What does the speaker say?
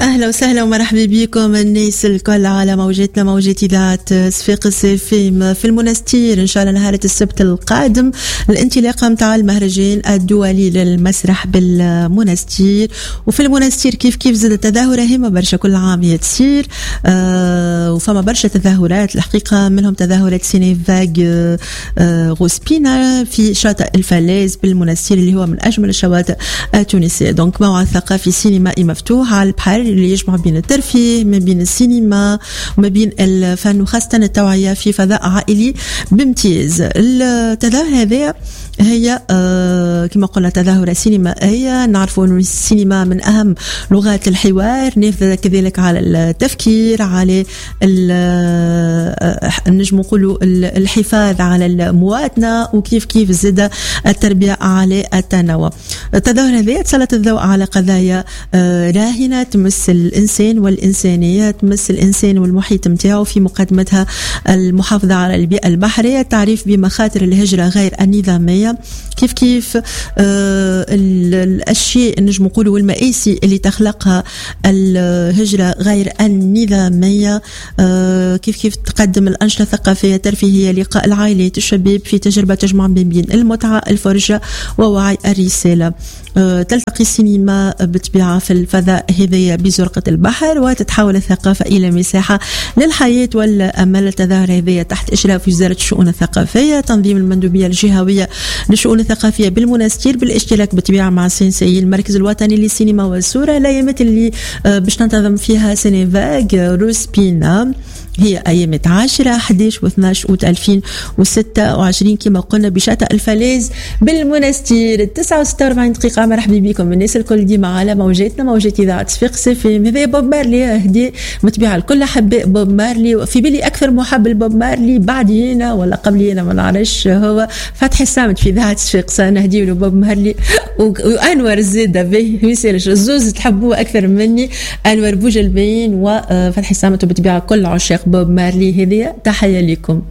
أهلا وسهلا ومرحبا بكم الناس الكل على موجتنا موجة إذاعة صفاقس FM في المنستير. إن شاء الله نهار السبت القادم الانطلاقة متاع المهرجان الدولي للمسرح بالمنستير. وفي المنستير كيف زاد تظاهرة هامة برشا كل عام تصير، وفما برشا تظاهرات الحقيقة، منهم تظاهرة سينيفاغ غوسبينا في شاطئ الفلاز بالمنستير اللي هو من أجمل الشواطئ التونسية. دونك موعد ثقافي سينمائي مفتوح على البحر اللي يجمع بين الترفيه ما بين السينما وما بين الفن، وخاصة التوعية في فضاء عائلي بامتياز. التظاهر هذه هي كما قلنا تظاهرة سينمائية. نعرفوا أن السينما من أهم لغات الحوار، نافذة كذلك على التفكير، على نجم نقولوا الحفاظ على المواطنة، وكيف زاد التربية على التنوع. التظاهر هذه تسلط الضوء على قضايا راهنة تمس الإنسان والإنسانية، تمس الإنسان والمحيط متاعه، في مقدمتها المحافظة على البيئة البحرية، التعريف بمخاطر الهجرة غير النظامية، كيف الأشياء نجم نقولوا والمآسي اللي تخلقها الهجرة غير النظامية، كيف تقدم الأنشطة الثقافية الترفيهية، لقاء العائلات الشباب في تجربة تجمع بين المتعة الفرجة ووعي الرسالة. تلتقي السينما بطبيعة في الفضاء هذية بزرقة البحر، وتتحول الثقافة إلى مساحة للحياة والأمل. التظاهر هذية تحت إشراف وزارة الشؤون الثقافية، تنظيم المندوبية الجهوية للشؤون الثقافية بالمنستير، بالاشتراك بطبيعة مع سينسي المركز الوطني للسينما والصورة. الأيامات اللي باش تنتظم فيها سينيفاغ روسبينا هي أيامات 10 11 و12 أوت 2026 كما قلنا بشاطئ الفلاز بالمنستير. 49 دقيقة. مرحبا بكم الناس الكل ديما على موجاتنا موجات إذاعة صفاقس FM. هذا بوب مارلي هدي متبعة الكل أحباء بوب مارلي. في بالي أكثر محب لبوب مارلي بعدي هنا ولا قبلي هنا ما نعرفش، هو فتحي السامت في إذاعة صفاقس. أنا هدي له بوب مارلي وأنور الزيدة به مثالش الزوز تحبوه أكثر مني، أنور بوجلبين وفتحي السامت وبتبيع كل عشاق بوب مارلي. هذه تحية لكم.